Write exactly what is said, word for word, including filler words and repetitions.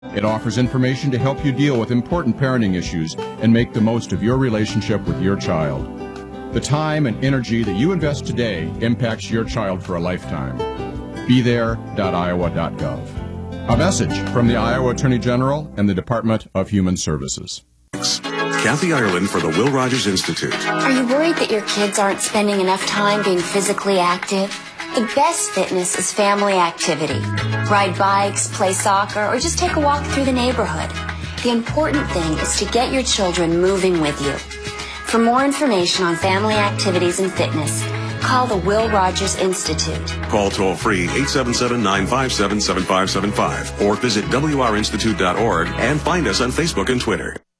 It offers information to help you deal with important parenting issues and make the most of your relationship with your child. The time and energy that you invest today impacts your child for a lifetime. be there dot iowa dot gov. A message from the Iowa Attorney General and the Department of Human Services. Kathy Ireland for the Will Rogers Institute. Are you worried that your kids aren't spending enough time being physically active? The best fitness is family activity. Ride bikes, play soccer, or just take a walk through the neighborhood. The important thing is to get your children moving with you. For more information on family activities and fitness, call the Will Rogers Institute. Call toll-free eight seven seven, nine five seven, seven five seven five or visit W R institute dot org and find us on Facebook and Twitter.